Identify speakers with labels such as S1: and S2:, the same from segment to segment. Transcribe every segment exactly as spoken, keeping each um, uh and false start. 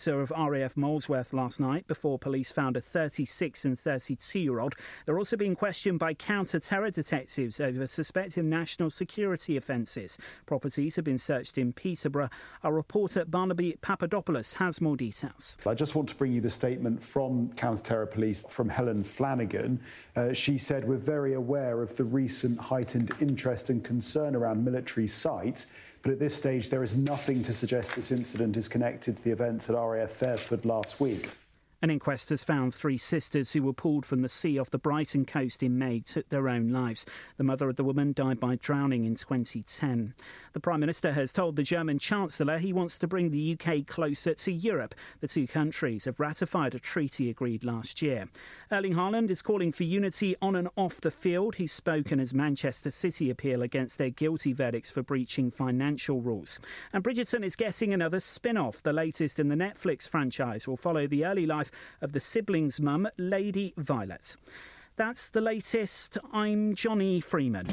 S1: Of R A F Molesworth last night before police found a thirty-six and thirty-two-year-old. They're also being questioned by counter-terror detectives over suspected national security offences. Properties have been searched in Peterborough. Our reporter Barnaby Papadopoulos has more details.
S2: I just want to bring you the statement from counter-terror police from Helen Flanagan. Uh, she said, "We're very aware of the recent heightened interest and concern around military sites, but at this stage there is nothing to suggest this incident is connected to the events at R A F Fairford last week."
S1: An inquest has found three sisters who were pulled from the sea off the Brighton coast in May took their own lives. The mother of the woman died by drowning in twenty ten. The Prime Minister has told the German Chancellor he wants to bring the U K closer to Europe. The two countries have ratified a treaty agreed last year. Erling Haaland is calling for unity on and off the field. He's spoken as Manchester City appeal against their guilty verdicts for breaching financial rules. And Bridgerton is getting another spin-off. The latest in the Netflix franchise will follow the early life of the siblings' mum, Lady Violet. That's the latest. I'm Johnny Freeman.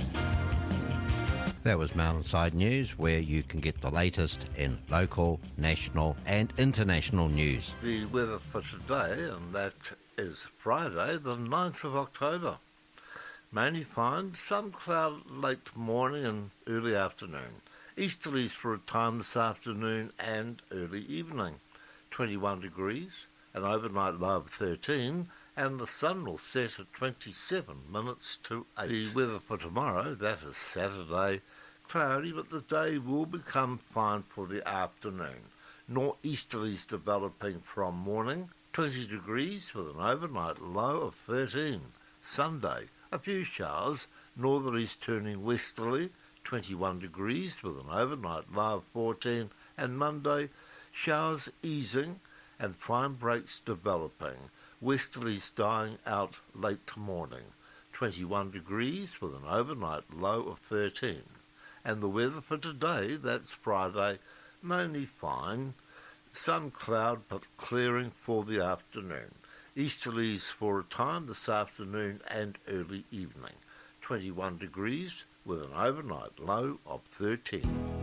S3: That was Mountainside News, where you can get the latest in local, national and international news.
S4: The weather for today, and that is Friday, the ninth of October. Mainly fine, sun cloud late morning and early afternoon. Easterlies for a time this afternoon and early evening. twenty-one degrees. An overnight low of thirteen, and the sun will set at twenty-seven minutes to eight. The weather for tomorrow, that is Saturday, cloudy, but the day will become fine for the afternoon. Northeasterlies developing from morning, twenty degrees with an overnight low of thirteen. Sunday, a few showers, northerlies turning westerly, twenty-one degrees with an overnight low of fourteen, and Monday, showers easing, and fine breaks developing, westerlies dying out late morning, twenty-one degrees with an overnight low of thirteen. And the weather for today, that's Friday, mainly fine, sun cloud but clearing for the afternoon. Easterlies for a time this afternoon and early evening, twenty-one degrees with an overnight low of thirteen.